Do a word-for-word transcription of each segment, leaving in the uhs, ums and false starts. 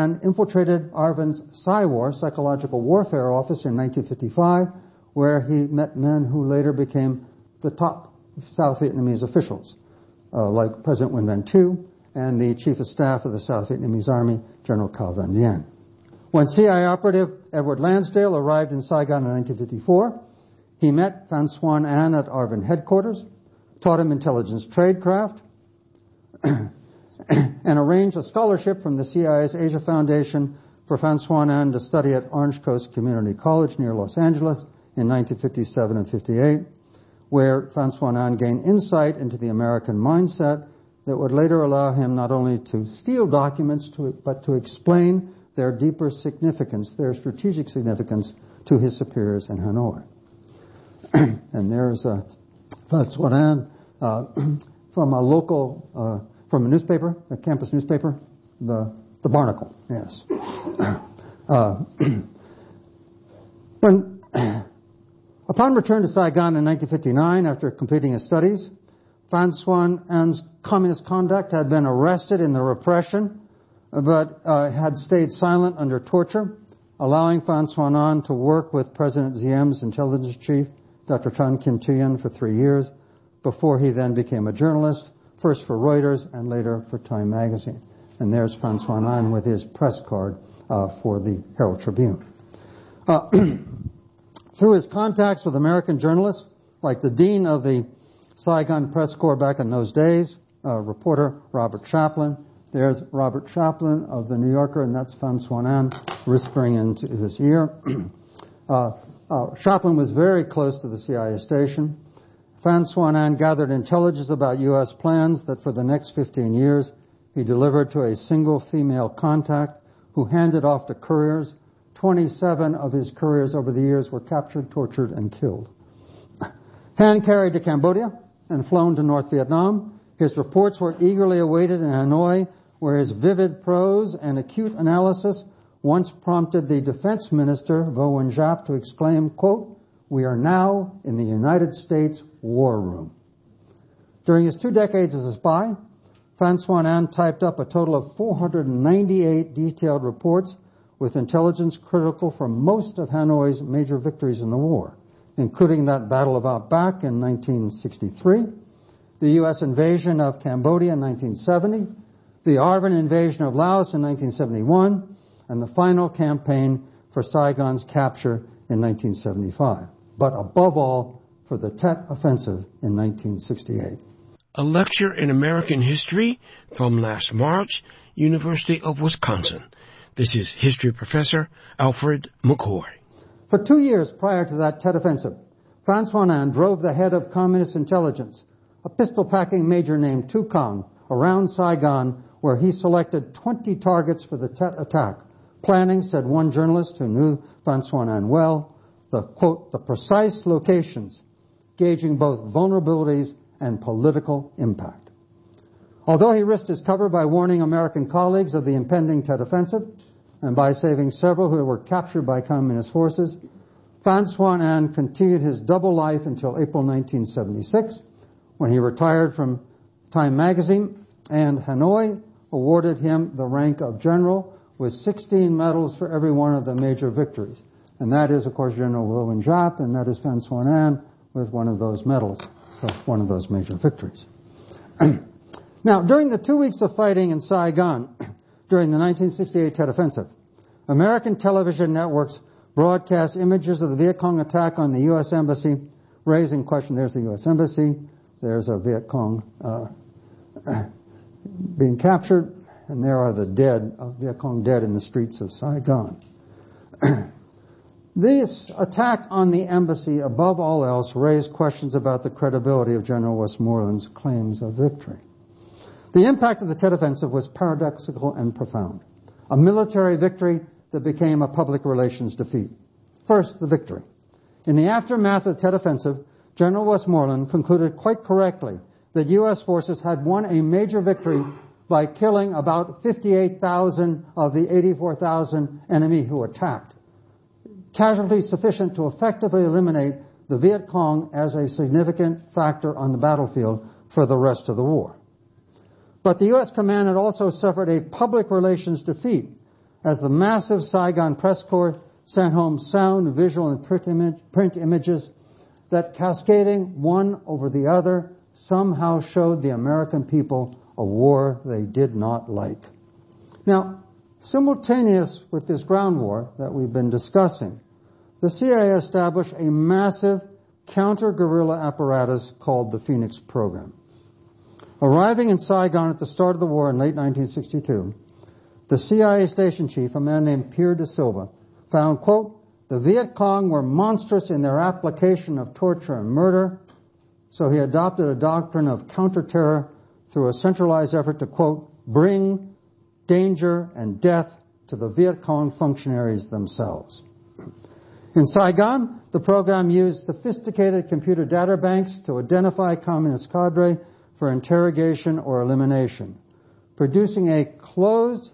An infiltrated Arvin's PSYWAR, Psychological Warfare Office, in nineteen fifty-five, where he met men who later became the top South Vietnamese officials, uh, like President Nguyen Van Thieu and the Chief of Staff of the South Vietnamese Army, General Cao Van Dien. When C I A operative Edward Lansdale arrived in Saigon in nineteen fifty-four, he met Phan Xuan An at Arvin headquarters, taught him intelligence tradecraft, and arranged a scholarship from the C I A's Asia Foundation for Phan Xuan An to study at Orange Coast Community College near Los Angeles in nineteen fifty-seven and fifty-eight, where Phan Xuan An gained insight into the American mindset that would later allow him not only to steal documents, to, but to explain their deeper significance, their strategic significance to his superiors in Hanoi. And there's uh, Phan Xuan An uh, from a local, uh, from a newspaper, a campus newspaper, the the Barnacle, yes. Uh, when, upon return to Saigon in nineteen fifty-nine, after completing his studies, Phan Xuan An's communist conduct had been arrested in the repression, but uh, had stayed silent under torture, allowing Phan Xuan An to work with President Diem's intelligence chief, Doctor Chan Kim Tuyen, for three years, before he then became a journalist, first for Reuters and later for Time magazine. And there's Phan Xuan An with his press card uh, for the Herald Tribune. Uh, through his contacts with American journalists, like the dean of the Saigon Press Corps back in those days, uh, reporter Robert Chaplin. There's Robert Chaplin of the New Yorker, and that's Phan Xuan An whispering into his ear. uh, uh, Chaplin was very close to the C I A station. Phan Xuan An gathered intelligence about U S plans that for the next fifteen years he delivered to a single female contact who handed off to couriers. twenty-seven of his couriers over the years were captured, tortured, and killed. Hand-carried to Cambodia and flown to North Vietnam, his reports were eagerly awaited in Hanoi, where his vivid prose and acute analysis once prompted the defense minister, Vo Nguyen Giap, to exclaim, quote, "We are now in the United States war room." During his two decades as a spy, Phan Xuan An typed up a total of four hundred ninety-eight detailed reports with intelligence critical for most of Hanoi's major victories in the war, including that Battle of Outback in nineteen sixty-three, the U S invasion of Cambodia in nineteen seventy, the Arvin invasion of Laos in nineteen seventy-one, and the final campaign for Saigon's capture in nineteen seventy-five. But above all, for the Tet Offensive in nineteen sixty-eight. A lecture in American history from last March, University of Wisconsin. This is history professor Alfred McCoy. For two years prior to that Tet Offensive, Phan Xuan An drove the head of communist intelligence, a pistol-packing major named Tu Kang, around Saigon, where he selected twenty targets for the Tet attack, planning, said one journalist who knew Phan Xuan An well, the, quote, the precise locations, gauging both vulnerabilities and political impact. Although he risked his cover by warning American colleagues of the impending Tet Offensive, and by saving several who were captured by communist forces, Phan Xuan An continued his double life until April nineteen seventy-six, when he retired from Time magazine, and Hanoi awarded him the rank of general with sixteen medals for every one of the major victories. And that is, of course, General Vo Nguyen Giap, and that is Phan Xuan An with one of those medals for one of those major victories. Now, during the two weeks of fighting in Saigon, during the nineteen sixty-eight Tet Offensive, American television networks broadcast images of the Viet Cong attack on the U S Embassy, raising question, there's the U S Embassy, there's a Viet Cong uh, being captured, and there are the dead, uh, Viet Cong dead in the streets of Saigon. This attack on the embassy, above all else, raised questions about the credibility of General Westmoreland's claims of victory. The impact of the Tet Offensive was paradoxical and profound. A military victory that became a public relations defeat. First, the victory. In the aftermath of the Tet Offensive, General Westmoreland concluded quite correctly that U S forces had won a major victory by killing about fifty-eight thousand of the eighty-four thousand enemy who attacked. Casualties sufficient to effectively eliminate the Viet Cong as a significant factor on the battlefield for the rest of the war. But the U S command had also suffered a public relations defeat as the massive Saigon press corps sent home sound, visual, and print, image, print images that, cascading one over the other, somehow showed the American people a war they did not like. Now, simultaneous with this ground war that we've been discussing, the C I A established a massive counter-guerrilla apparatus called the Phoenix Program. Arriving in Saigon at the start of the war in late nineteen sixty-two, the C I A station chief, a man named Pierre de Silva, found, quote, the Viet Cong were monstrous in their application of torture and murder, so he adopted a doctrine of counter-terror through a centralized effort to, quote, bring danger and death to the Viet Cong functionaries themselves. In Saigon, the program used sophisticated computer data banks to identify communist cadre for interrogation or elimination, producing a closed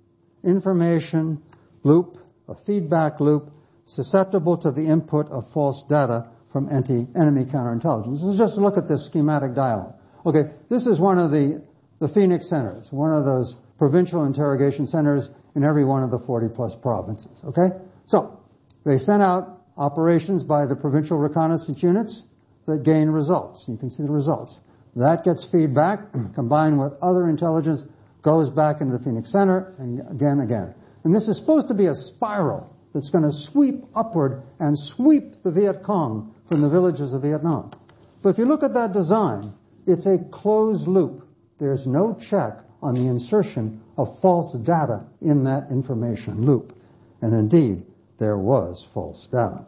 information loop, a feedback loop, susceptible to the input of false data from anti- enemy counterintelligence. Let's just look at this schematic diagram. Okay, this is one of the, the Phoenix centers, one of those provincial interrogation centers in every one of the forty plus provinces. Okay? So, they sent out operations by the provincial reconnaissance units that gain results. You can see the results. That gets feedback, combined with other intelligence, goes back into the Phoenix Center, and again, again. And this is supposed to be a spiral that's going to sweep upward and sweep the Viet Cong from the villages of Vietnam. But if you look at that design, it's a closed loop. There's no check on the insertion of false data in that information loop. And indeed, there was false data.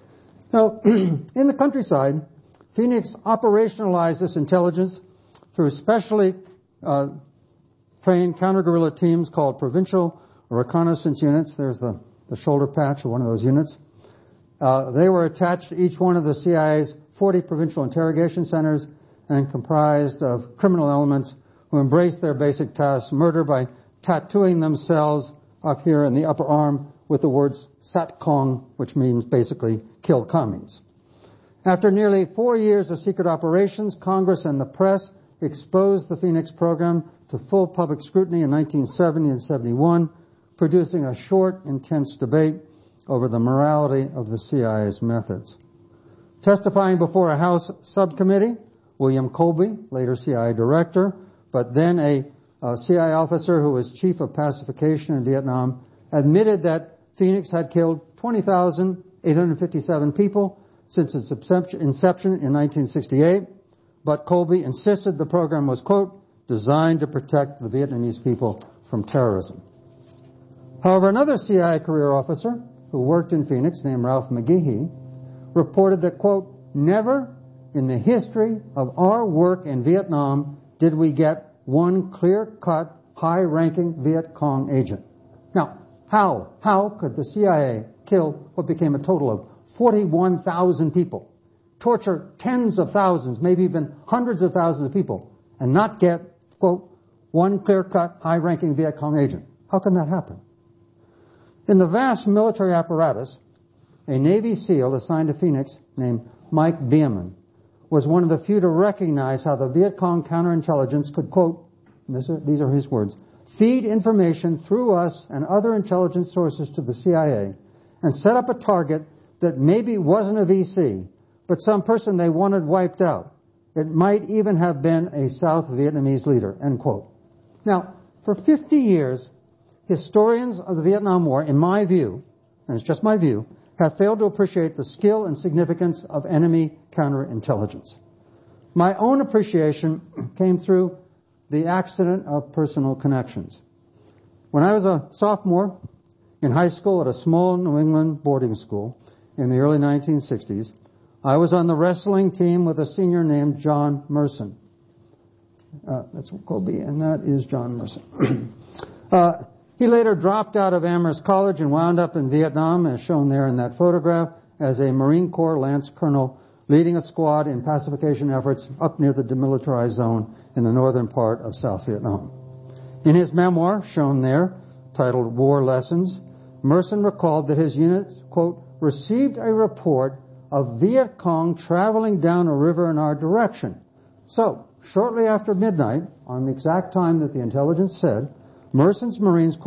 Now, in the countryside, Phoenix operationalized this intelligence through specially uh, trained counter-guerrilla teams called provincial reconnaissance units. There's the, the shoulder patch of one of those units. Uh, they were attached to each one of the C I A's forty provincial interrogation centers and comprised of criminal elements who embraced their basic task, murder, by tattooing themselves up here in the upper arm with the words Sat Cong, which means basically kill commies. After nearly four years of secret operations, Congress and the press exposed the Phoenix program to full public scrutiny in nineteen seventy and seventy-one, producing a short, intense debate over the morality of the C I A's methods. Testifying before a House subcommittee, William Colby, later C I A director, but then a, a C I A officer who was chief of pacification in Vietnam, admitted that Phoenix had killed twenty thousand eight hundred fifty-seven people since its inception in nineteen sixty-eight, but Colby insisted the program was, quote, designed to protect the Vietnamese people from terrorism. However, another C I A career officer who worked in Phoenix, named Ralph McGehee, reported that, quote, never in the history of our work in Vietnam did we get one clear-cut, high-ranking Viet Cong agent. Now, how, how could the C I A kill what became a total of forty-one thousand people, torture tens of thousands, maybe even hundreds of thousands of people, and not get, quote, one clear-cut, high-ranking Viet Cong agent? How can that happen? In the vast military apparatus, a Navy SEAL assigned to Phoenix named Mike Beeman was one of the few to recognize how the Viet Cong counterintelligence could, quote, this are, these are his words, feed information through us and other intelligence sources to the C I A and set up a target that maybe wasn't a V C, but some person they wanted wiped out. It might even have been a South Vietnamese leader, end quote. Now, for fifty years, historians of the Vietnam War, in my view, and it's just my view, have failed to appreciate the skill and significance of enemy counterintelligence. My own appreciation came through the accident of personal connections. When I was a sophomore in high school at a small New England boarding school in the early nineteen sixties, I was on the wrestling team with a senior named John Merson. Uh, that's Colby, and that is John Merson. uh, He later dropped out of Amherst College and wound up in Vietnam, as shown there in that photograph, as a Marine Corps Lance Colonel leading a squad in pacification efforts up near the demilitarized zone in the northern part of South Vietnam. In his memoir, shown there, titled War Lessons, Merson recalled that his unit, quote, received a report of Viet Cong traveling down a river in our direction. So, shortly after midnight, on the exact time that the intelligence said, Merson's Marines, quote,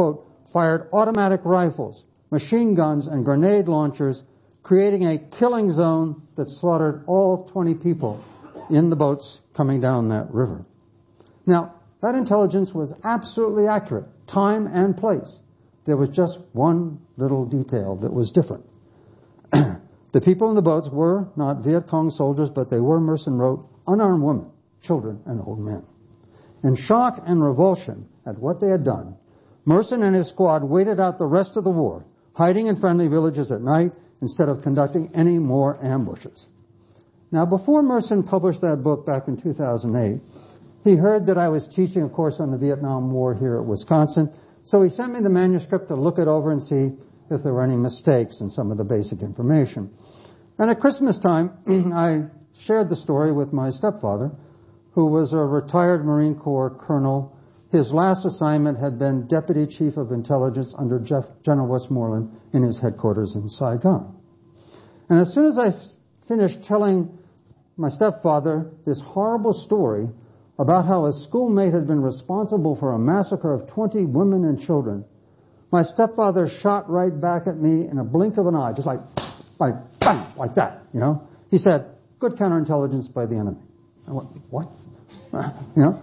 fired automatic rifles, machine guns, and grenade launchers, creating a killing zone that slaughtered all twenty people in the boats coming down that river. Now, that intelligence was absolutely accurate, time and place. There was just one little detail that was different. The people in the boats were not Viet Cong soldiers, but they were, Merson wrote, unarmed women, children, and old men. In shock and revulsion at what they had done, Merson and his squad waited out the rest of the war, hiding in friendly villages at night instead of conducting any more ambushes. Now, before Merson published that book back in two thousand eight, he heard that I was teaching a course on the Vietnam War here at Wisconsin, so he sent me the manuscript to look it over and see if there were any mistakes in some of the basic information. And at Christmas time, I shared the story with my stepfather, who was a retired Marine Corps colonel. His last assignment had been Deputy Chief of Intelligence under Jeff, General Westmoreland in his headquarters in Saigon. And as soon as I finished telling my stepfather this horrible story about how a schoolmate had been responsible for a massacre of twenty women and children, my stepfather shot right back at me in a blink of an eye, just like, like, bang, like that, you know. He said, good counterintelligence by the enemy. I went, what? You know?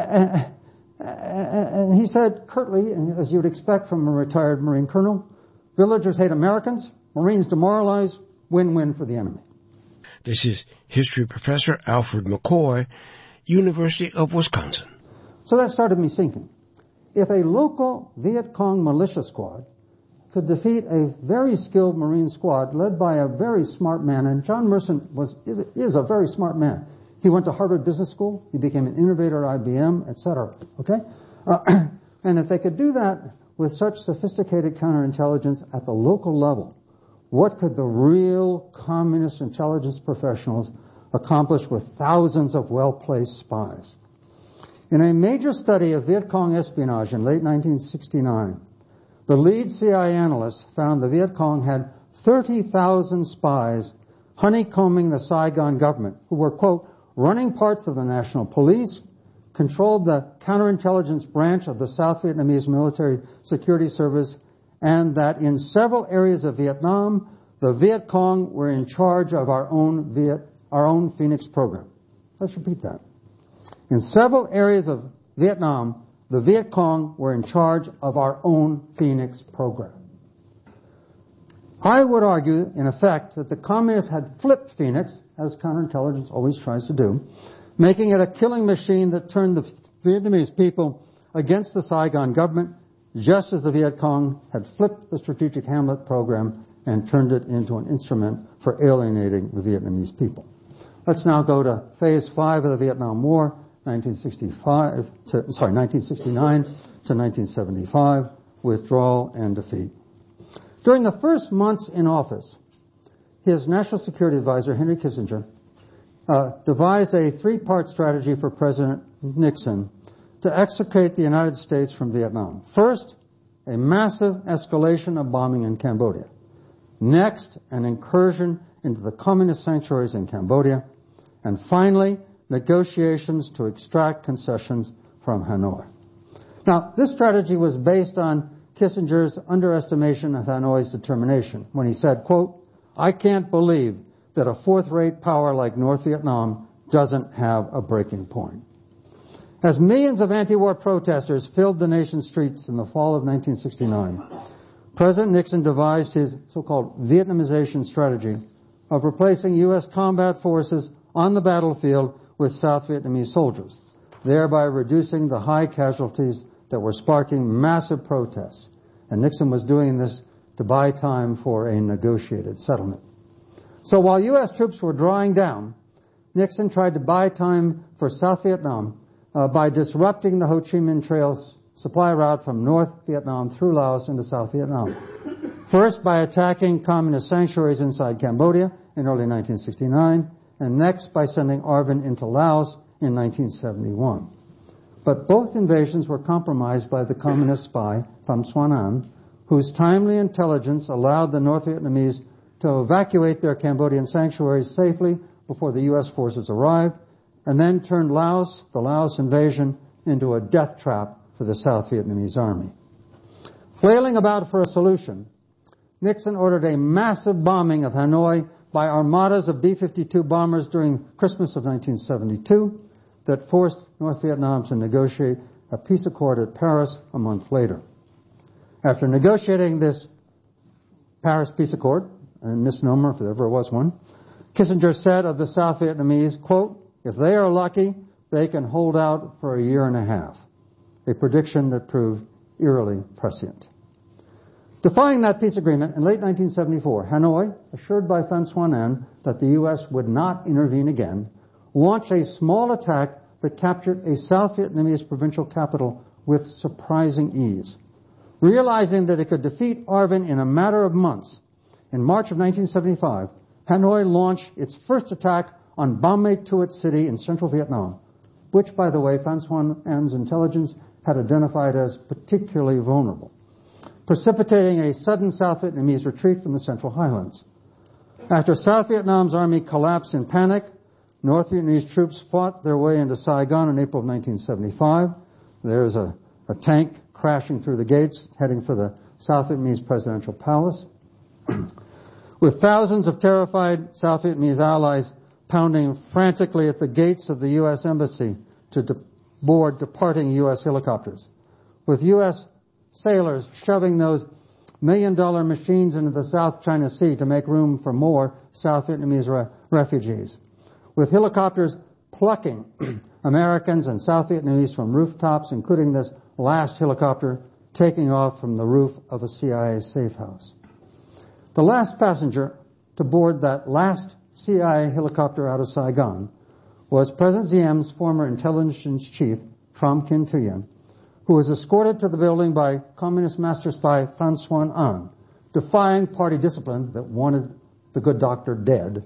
And he said curtly, as you would expect from a retired Marine colonel, villagers hate Americans, Marines demoralize, win-win for the enemy. This is history professor Alfred McCoy, University of Wisconsin. So that started me thinking. If a local Viet Cong militia squad could defeat a very skilled Marine squad led by a very smart man, and John Merson was is, is a very smart man. He went to Harvard Business School. He became an innovator at I B M, et cetera. Okay? Uh, and if they could do that with such sophisticated counterintelligence at the local level, what could the real communist intelligence professionals accomplish with thousands of well-placed spies? In a major study of Viet Cong espionage in late nineteen sixty-nine, the lead C I A analyst found the Viet Cong had thirty thousand spies honeycombing the Saigon government who were, quote, running parts of the national police, controlled the counterintelligence branch of the South Vietnamese Military Security Service, and that in several areas of Vietnam, the Viet Cong were in charge of our own Viet, our own Phoenix program. Let's repeat that. In several areas of Vietnam, the Viet Cong were in charge of our own Phoenix program. I would argue, in effect, that the communists had flipped Phoenix, as counterintelligence always tries to do, making it a killing machine that turned the Vietnamese people against the Saigon government, just as the Viet Cong had flipped the Strategic Hamlet program and turned it into an instrument for alienating the Vietnamese people. Let's now go to phase five of the Vietnam War, nineteen sixty-five to, sorry, nineteen sixty-nine to nineteen seventy-five, withdrawal and defeat. During the first months in office, his national security advisor, Henry Kissinger, uh, devised a three-part strategy for President Nixon to extricate the United States from Vietnam. First, a massive escalation of bombing in Cambodia. Next, an incursion into the communist sanctuaries in Cambodia. And finally, negotiations to extract concessions from Hanoi. Now, this strategy was based on Kissinger's underestimation of Hanoi's determination when he said, quote, I can't believe that a fourth-rate power like North Vietnam doesn't have a breaking point. As millions of anti-war protesters filled the nation's streets in the fall of nineteen sixty-nine, President Nixon devised his so-called Vietnamization strategy of replacing U S combat forces on the battlefield with South Vietnamese soldiers, thereby reducing the high casualties that were sparking massive protests. And Nixon was doing this to buy time for a negotiated settlement. So while U S troops were drawing down, Nixon tried to buy time for South Vietnam uh, by disrupting the Ho Chi Minh Trail's supply route from North Vietnam through Laos into South Vietnam. First by attacking communist sanctuaries inside Cambodia in early nineteen sixty-nine, and next by sending ARVN into Laos in nineteen seventy-one. But both invasions were compromised by the communist spy, Pham Xuan An, whose timely intelligence allowed the North Vietnamese to evacuate their Cambodian sanctuaries safely before the U S forces arrived, and then turned Laos, the Laos invasion, into a death trap for the South Vietnamese army. Flailing about for a solution, Nixon ordered a massive bombing of Hanoi by armadas of B fifty-two bombers during Christmas of nineteen seventy-two that forced North Vietnam to negotiate a peace accord at Paris a month later. After negotiating this Paris peace accord, a misnomer if there ever was one, Kissinger said of the South Vietnamese, quote, "If they are lucky, they can hold out for a year and a half," a prediction that proved eerily prescient. Defying that peace agreement, in late nineteen seventy-four, Hanoi, assured by Phan Xuan An that the U S would not intervene again, launched a small attack that captured a South Vietnamese provincial capital with surprising ease. Realizing that it could defeat ARVN in a matter of months, in March of nineteen seventy-five, Hanoi launched its first attack on Bam Mae Tuot City in central Vietnam, which, by the way, Phan Xuan An's intelligence had identified as particularly vulnerable, precipitating a sudden South Vietnamese retreat from the Central Highlands. After South Vietnam's army collapsed in panic, North Vietnamese troops fought their way into Saigon in April of nineteen seventy-five. There's a, a tank crashing through the gates, heading for the South Vietnamese presidential palace. With thousands of terrified South Vietnamese allies pounding frantically at the gates of the U S embassy to de- board departing U S helicopters. With U S sailors shoving those million-dollar machines into the South China Sea to make room for more South Vietnamese re- refugees. With helicopters plucking Americans and South Vietnamese from rooftops, including this last helicopter taking off from the roof of a C I A safe house. The last passenger to board that last C I A helicopter out of Saigon was President Diem's former intelligence chief, Trom Kin Tuyem, who was escorted to the building by Communist master spy Phan Xuan An, defying party discipline that wanted the good doctor dead,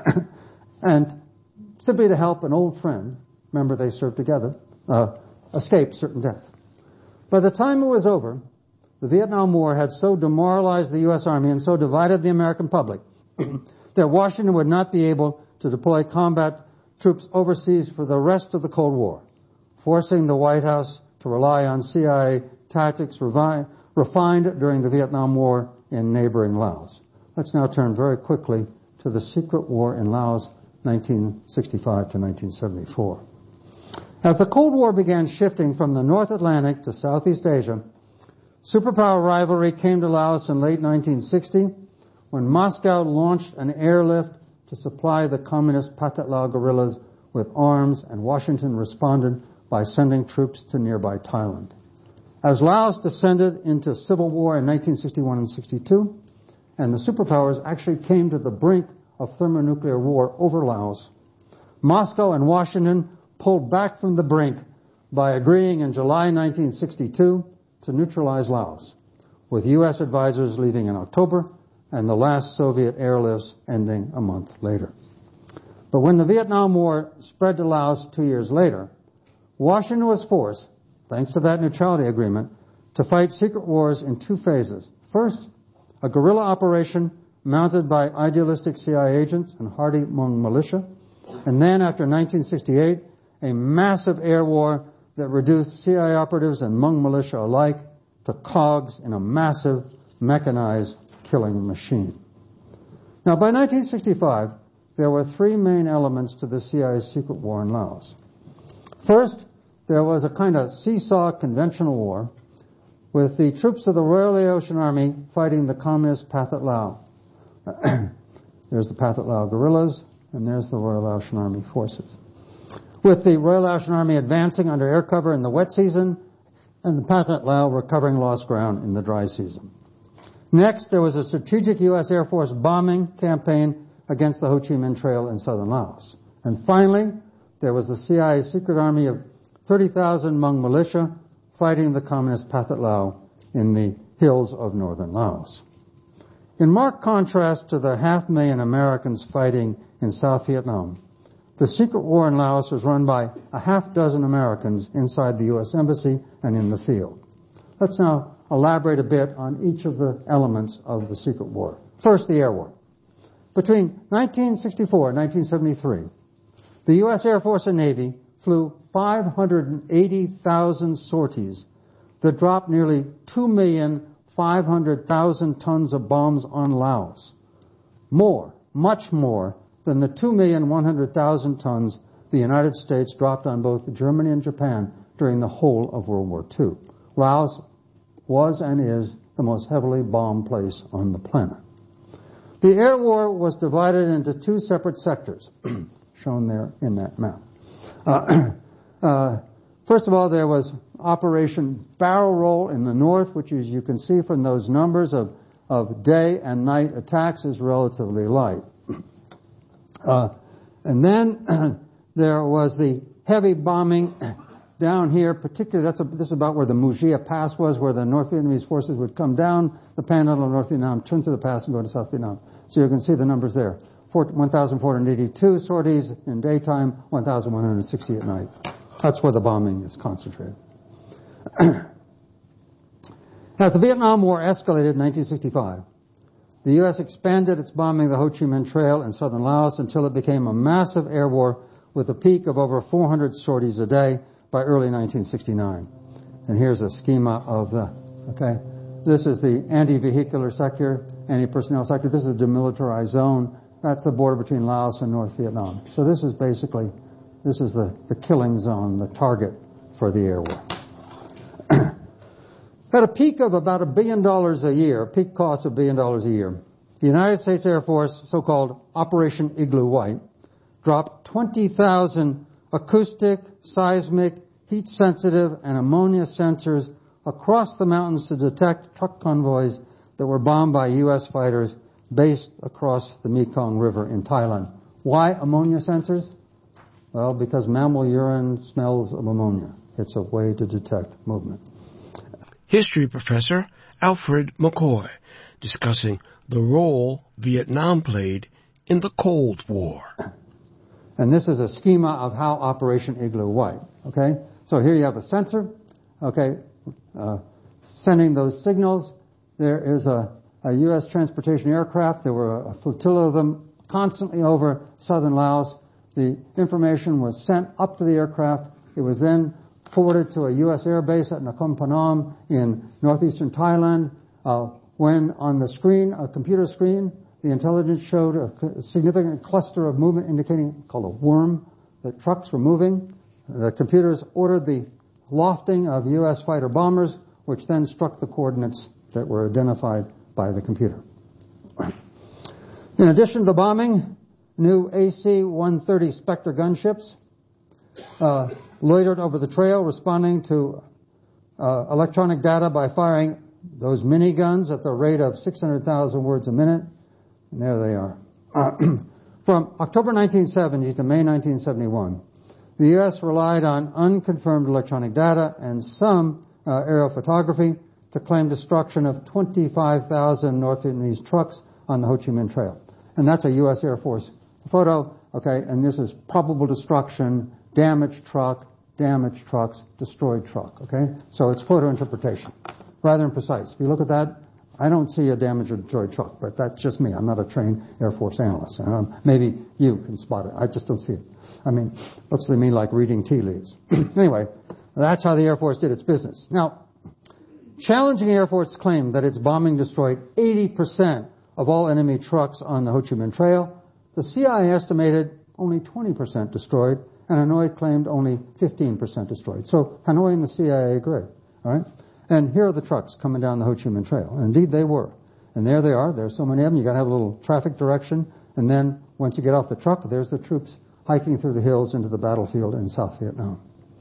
and simply to help an old friend, remember they served together, uh, escape certain death. By the time it was over, the Vietnam War had so demoralized the U S Army and so divided the American public that Washington would not be able to deploy combat troops overseas for the rest of the Cold War, forcing the White House to rely on C I A tactics revi- refined during the Vietnam War in neighboring Laos. Let's now turn very quickly to the secret war in Laos, nineteen sixty-five to nineteen seventy-four. As the Cold War began shifting from the North Atlantic to Southeast Asia, superpower rivalry came to Laos in late nineteen sixty when Moscow launched an airlift to supply the communist Pathet Lao guerrillas with arms, and Washington responded by sending troops to nearby Thailand. As Laos descended into civil war in nineteen sixty-one and sixty-two, and the superpowers actually came to the brink of thermonuclear war over Laos, Moscow and Washington pulled back from the brink by agreeing in July nineteen sixty-two to neutralize Laos, with U S advisors leaving in October and the last Soviet airlifts ending a month later. But when the Vietnam War spread to Laos two years later, Washington was forced, thanks to that neutrality agreement, to fight secret wars in two phases. First, a guerrilla operation mounted by idealistic C I A agents and hardy Hmong militia, and then after nineteen sixty-eight, a massive air war that reduced C I A operatives and Hmong militia alike to cogs in a massive mechanized killing machine. Now, by nineteen sixty-five, there were three main elements to the C I A's secret war in Laos. First, there was a kind of seesaw conventional war with the troops of the Royal Laotian Army fighting the communist Pathet Lao. There's the Pathet Lao guerrillas, and there's the Royal Laotian Army forces. With the Royal Laotian Army advancing under air cover in the wet season, and the Pathet Lao recovering lost ground in the dry season. Next, there was a strategic U S Air Force bombing campaign against the Ho Chi Minh Trail in southern Laos. And finally, there was the C I A secret army of thirty thousand Hmong militia fighting the communist Pathet Lao in the hills of northern Laos. In marked contrast to the half million Americans fighting in South Vietnam, the secret war in Laos was run by a half dozen Americans inside the U S Embassy and in the field. Let's now elaborate a bit on each of the elements of the secret war. First, the air war. Between nineteen sixty-four and nineteen seventy-three, the U S Air Force and Navy flew five hundred eighty thousand sorties that dropped nearly two million five hundred thousand tons of bombs on Laos. More, much more than the two million one hundred thousand tons the United States dropped on both Germany and Japan during the whole of World War Two. Laos was and is the most heavily bombed place on the planet. The air war was divided into two separate sectors, shown there in that map. Uh, uh, first of all, there was Operation Barrel Roll in the north, which, as you can see from those numbers of, of day and night attacks, is relatively light. Uh, and then there was the heavy bombing down here, particularly, that's a, this is about where the Mujia Pass was, where the North Vietnamese forces would come down the panhandle of North Vietnam, turn through the pass, and go to South Vietnam. So you can see the numbers there. one thousand four hundred eighty-two sorties in daytime, one thousand one hundred sixty at night. That's where the bombing is concentrated. As the Vietnam War escalated in nineteen sixty-five, the U S expanded its bombing of the Ho Chi Minh Trail in southern Laos until it became a massive air war with a peak of over four hundred sorties a day by early nineteen sixty-nine. And here's a schema of the, okay, this is the anti-vehicular sector, anti-personnel sector. This is a demilitarized zone. That's the border between Laos and North Vietnam. So this is basically, this is the, the killing zone, the target for the air war. At a peak of about a billion dollars a year, peak cost of a billion dollars a year, the United States Air Force, so-called Operation Igloo White, dropped twenty thousand acoustic, seismic, heat-sensitive, and ammonia sensors across the mountains to detect truck convoys that were bombed by U S fighters based across the Mekong River in Thailand. Why ammonia sensors? Well, because mammal urine smells of ammonia. It's a way to detect movement. History professor Alfred McCoy discussing the role Vietnam played in the Cold War. And this is a schema of how Operation Igloo White, okay? So here you have a sensor, okay, uh, sending those signals. There is a, a U S transportation aircraft. There were a flotilla of them constantly over southern Laos. The information was sent up to the aircraft. It was then forwarded to a U S air base at Nakhon Phanom in northeastern Thailand. Uh, when on the screen, a computer screen, the intelligence showed a significant cluster of movement indicating, called a worm, that trucks were moving. The computers ordered the lofting of U S fighter bombers, which then struck the coordinates that were identified by the computer. In addition to the bombing, new A C one thirty Spectre gunships uh, loitered over the trail, responding to uh, electronic data by firing those miniguns at the rate of six hundred thousand words a minute. And there they are. Uh, from October nineteen seventy to May nineteen seventy-one, the U S relied on unconfirmed electronic data and some uh, aerial photography to claim destruction of twenty-five thousand North Vietnamese trucks on the Ho Chi Minh Trail. And that's a U S Air Force photo, okay, and this is probable destruction, damaged truck, damaged trucks, destroyed truck, okay? So it's photo interpretation, rather imprecise. If you look at that, I don't see a damaged or destroyed truck, but that's just me. I'm not a trained Air Force analyst. Um, maybe you can spot it. I just don't see it. I mean, looks to me like reading tea leaves. Anyway, that's how the Air Force did its business. Now, challenging Air Force claim that its bombing destroyed eighty percent of all enemy trucks on the Ho Chi Minh Trail, the C I A estimated only twenty percent destroyed, and Hanoi claimed only fifteen percent destroyed. So Hanoi and the C I A agree, all right? And here are the trucks coming down the Ho Chi Minh Trail. And indeed, they were. And there they are. There's so many of them. You got to have a little traffic direction. And then once you get off the truck, there's the troops hiking through the hills into the battlefield in South Vietnam.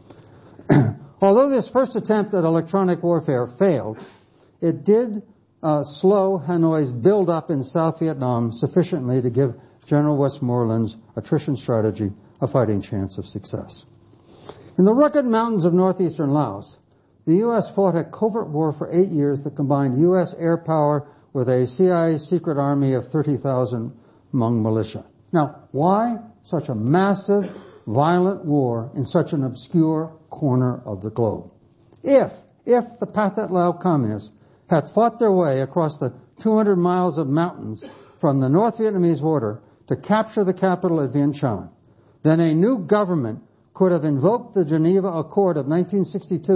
Although this first attempt at electronic warfare failed, it did uh, slow Hanoi's build-up in South Vietnam sufficiently to give General Westmoreland's attrition strategy a fighting chance of success. In the rugged mountains of northeastern Laos, the U S fought a covert war for eight years that combined U S air power with a C I A secret army of thirty thousand Hmong militia. Now, why such a massive, violent war in such an obscure corner of the globe? If, if the Pathet Lao communists had fought their way across the two hundred miles of mountains from the North Vietnamese border to capture the capital at Vientiane, then a new government could have invoked the Geneva Accord of nineteen sixty-two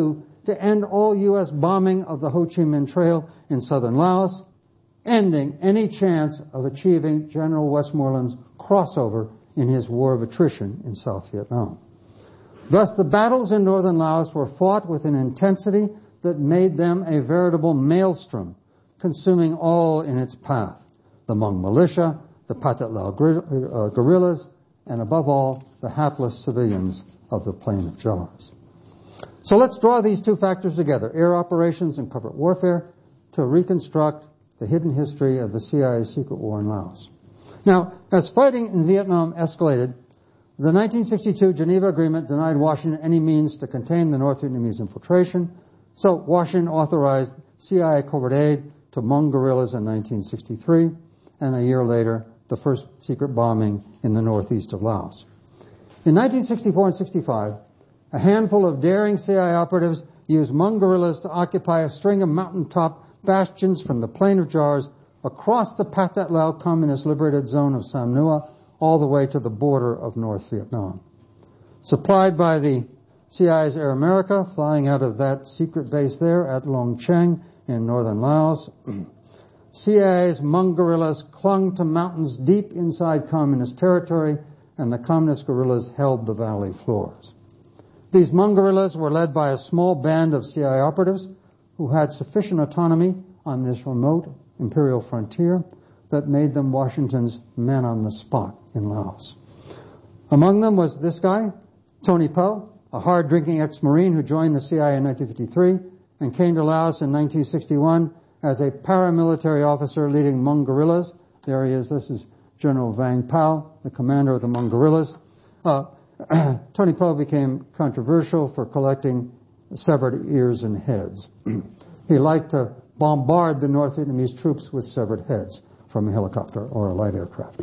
to end all U S bombing of the Ho Chi Minh Trail in southern Laos, ending any chance of achieving General Westmoreland's crossover in his war of attrition in South Vietnam. Thus, the battles in northern Laos were fought with an intensity that made them a veritable maelstrom, consuming all in its path: the Hmong militia, the Pathet Lao guerrillas, and above all, the hapless civilians of the Plain of Jars. So let's draw these two factors together, air operations and covert warfare, to reconstruct the hidden history of the C I A's secret war in Laos. Now, as fighting in Vietnam escalated, the nineteen sixty-two Geneva Agreement denied Washington any means to contain the North Vietnamese infiltration, so Washington authorized C I A covert aid to Hmong guerrillas in nineteen sixty-three, and a year later, the first secret bombing in the northeast of Laos. In nineteen sixty-four and sixty-five, a handful of daring C I A operatives used Hmong guerrillas to occupy a string of mountaintop bastions from the Plain of Jars across the Pathet Lao Communist Liberated Zone of Sam Nua all the way to the border of North Vietnam. Supplied by the C I A's Air America, flying out of that secret base there at Long Cheng in northern Laos, C I A's Hmong guerrillas clung to mountains deep inside communist territory, and the communist guerrillas held the valley floors. These Hmong guerrillas were led by a small band of C I A operatives who had sufficient autonomy on this remote imperial frontier that made them Washington's men on the spot in Laos. Among them was this guy, Tony Po, a hard-drinking ex-Marine who joined the C I A in nineteen fifty-three and came to Laos in nineteen sixty-one as a paramilitary officer leading Hmong guerrillas. There he is. This is General Vang Pao, the commander of the Hmong guerrillas. Uh, Tony Po became controversial for collecting severed ears and heads. He liked to bombard the North Vietnamese troops with severed heads from a helicopter or a light aircraft.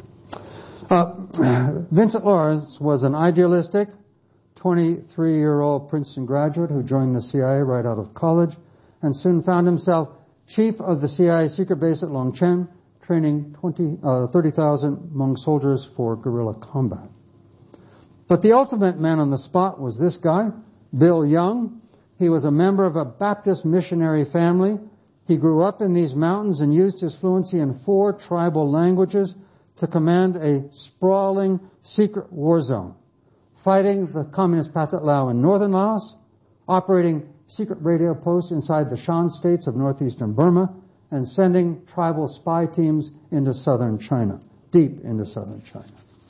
Uh, Vincent Lawrence was an idealistic twenty-three-year-old Princeton graduate who joined the C I A right out of college and soon found himself chief of the C I A secret base at Long Cheng, training twenty, uh, thirty thousand Hmong soldiers for guerrilla combat. But the ultimate man on the spot was this guy, Bill Young. He was a member of a Baptist missionary family. He grew up in these mountains and used his fluency in four tribal languages to command a sprawling secret war zone, fighting the communist Pathet Lao in northern Laos, operating secret radio posts inside the Shan states of northeastern Burma, and sending tribal spy teams into southern China, deep into southern China.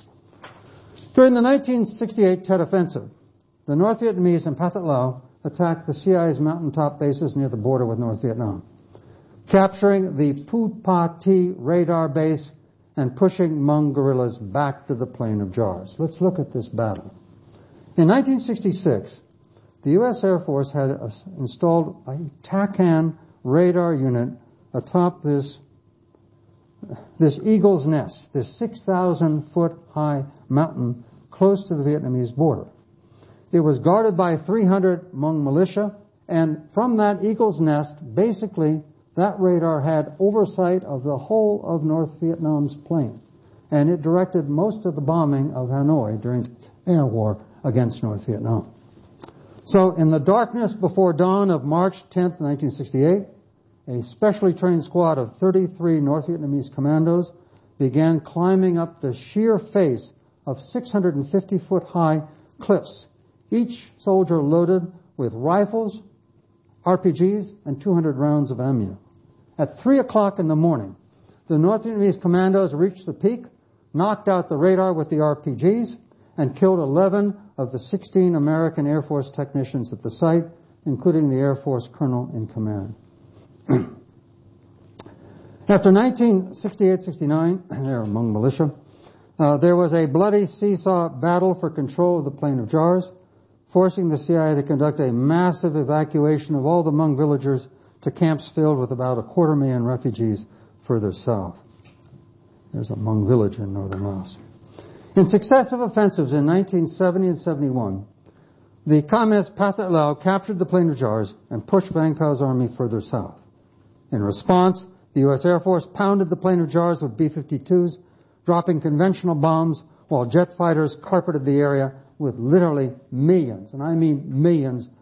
During the nineteen sixty-eight Tet Offensive, the North Vietnamese and Pathet Lao attacked the C I A's mountaintop bases near the border with North Vietnam, capturing the Phu Pa Thi radar base and pushing Hmong guerrillas back to the Plain of Jars. Let's look at this battle. In nineteen sixty-six, the U S Air Force had a, installed a TACAN radar unit atop this this eagle's nest, this six thousand foot high mountain close to the Vietnamese border. It was guarded by three hundred Hmong militia, and from that eagle's nest, basically, that radar had oversight of the whole of North Vietnam's plain, and it directed most of the bombing of Hanoi during the air war against North Vietnam. So in the darkness before dawn of March tenth, nineteen sixty-eight, a specially trained squad of thirty-three North Vietnamese commandos began climbing up the sheer face of six hundred fifty foot high cliffs, each soldier loaded with rifles, R P Gs, and two hundred rounds of ammunition. At three o'clock in the morning, the North Vietnamese commandos reached the peak, knocked out the radar with the R P Gs, and killed eleven of the sixteen American Air Force technicians at the site, including the Air Force colonel in command. After nineteen sixty-eight sixty-nine, there among militia, uh, there was a bloody seesaw battle for control of the Plain of Jars, forcing the C I A to conduct a massive evacuation of all the Hmong villagers to camps filled with about a quarter million refugees further south. There's a Hmong village in northern Laos. In successive offensives in nineteen seventy and seventy-one, the communist Pathet Lao captured the Plain of Jars and pushed Vang Pao's army further south. In response, the U S Air Force pounded the Plain of Jars with B fifty-twos, dropping conventional bombs while jet fighters carpeted the area with literally millions, and I mean millions,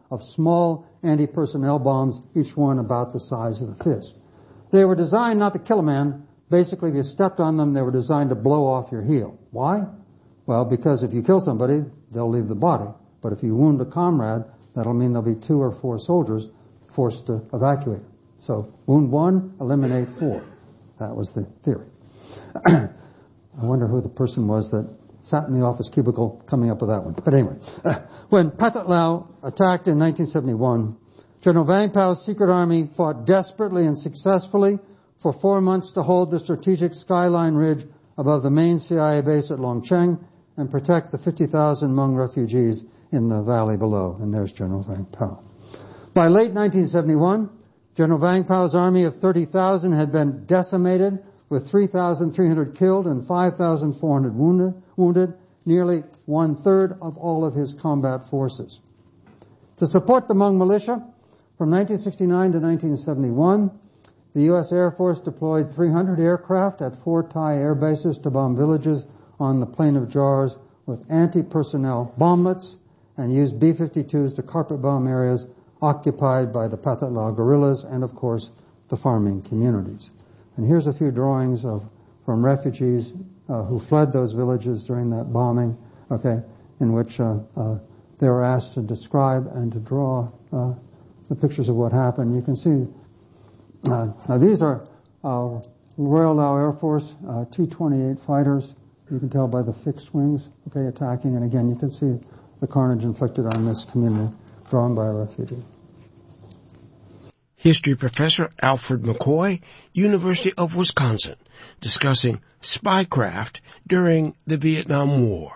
of small anti-personnel bombs, each one about the size of the fist. They were designed not to kill a man. Basically, if you stepped on them, they were designed to blow off your heel. Why? Well, because if you kill somebody, they'll leave the body. But if you wound a comrade, that'll mean there'll be two or four soldiers forced to evacuate. So, wound one, eliminate four. That was the theory. I wonder who the person was that sat in the office cubicle coming up with that one. But anyway, when Pathet Lao attacked in nineteen seventy-one, General Vang Pao's secret army fought desperately and successfully for four months to hold the strategic skyline ridge above the main C I A base at Longcheng and protect the fifty thousand Hmong refugees in the valley below. And there's General Vang Pao. By late nineteen seventy-one, General Vang Pao's army of thirty thousand had been decimated with three thousand three hundred killed and five thousand four hundred wounded, wounded, nearly one-third of all of his combat forces. To support the Hmong militia, from nineteen sixty-nine to nineteen seventy-one, the U S Air Force deployed three hundred aircraft at four Thai air bases to bomb villages on the Plain of Jars with anti-personnel bomblets and used B fifty-twos to carpet bomb areas occupied by the Pathet Lao guerrillas and, of course, the farming communities. And here's a few drawings of from refugees uh, who fled those villages during that bombing, okay, in which uh, uh, they were asked to describe and to draw uh, the pictures of what happened. You can see, uh, now these are uh, Royal Lao Air Force uh, T twenty-eight fighters. You can tell by the fixed wings, okay, attacking. And again, you can see the carnage inflicted on this community drawn by a refugee. History professor Alfred McCoy, University of Wisconsin, discussing spycraft during the Vietnam War.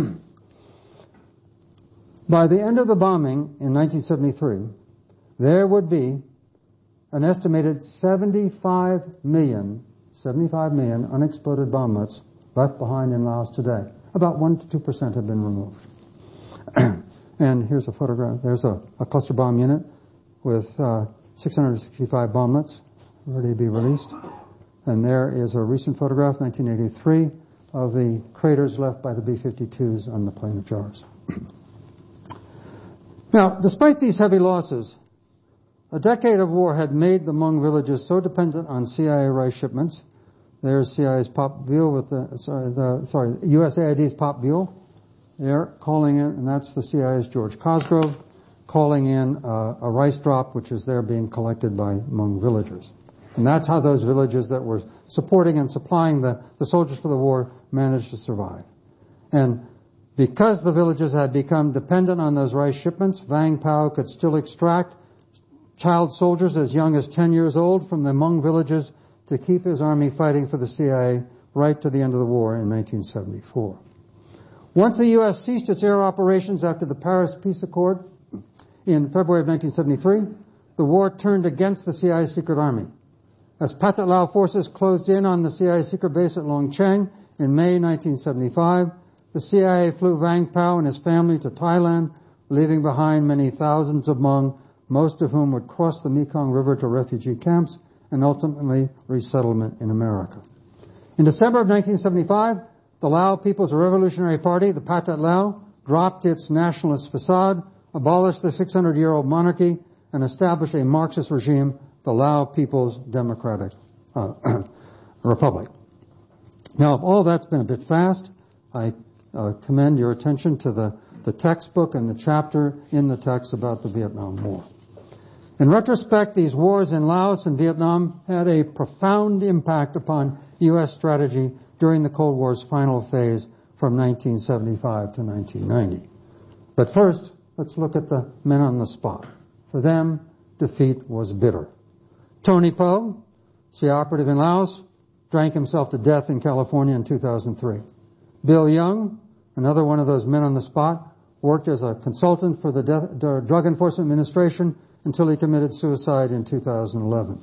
By the end of the bombing in nineteen seventy-three, there would be an estimated seventy-five million, seventy-five million unexploded bomblets left behind in Laos today. About one to two percent have been removed. And here's a photograph. There's a, a cluster bomb unit with uh, six hundred sixty-five bomblets ready to be released. And there is a recent photograph, nineteen eighty-three, of the craters left by the B fifty-twos on the Plain of Jars. Now, despite these heavy losses, a decade of war had made the Hmong villages so dependent on C I A rice shipments. There's C I A's Pop Buell with the, sorry, the, sorry, U S A I D's Pop Buell. They're calling in, and that's the C I A's George Cosgrove, calling in uh, a rice drop, which is there being collected by Hmong villagers. And that's how those villages that were supporting and supplying the, the soldiers for the war managed to survive. And because the villages had become dependent on those rice shipments, Vang Pao could still extract child soldiers as young as ten years old from the Hmong villages to keep his army fighting for the C I A right to the end of the war in nineteen seventy-four. Once the U S ceased its air operations after the Paris Peace Accord in February of nineteen seventy-three, the war turned against the C I A secret army. As Pathet Lao forces closed in on the C I A secret base at Longcheng in May nineteen seventy-five, the C I A flew Vang Pao and his family to Thailand, leaving behind many thousands of Hmong, most of whom would cross the Mekong River to refugee camps and ultimately resettlement in America. In December of nineteen seventy-five, the Lao People's Revolutionary Party, the Pathet Lao, dropped its nationalist facade, abolished the six hundred year old monarchy, and established a Marxist regime, the Lao People's Democratic uh, Republic. Now, if all that's been a bit fast, I uh, commend your attention to the, the textbook and the chapter in the text about the Vietnam War. In retrospect, these wars in Laos and Vietnam had a profound impact upon U S strategy during the Cold War's final phase from nineteen seventy-five to nineteen ninety. But first, let's look at the men on the spot. For them, defeat was bitter. Tony Po, C I A operative in Laos, drank himself to death in California in two thousand three. Bill Young, another one of those men on the spot, worked as a consultant for the Death, the Drug Enforcement Administration until he committed suicide in two thousand eleven.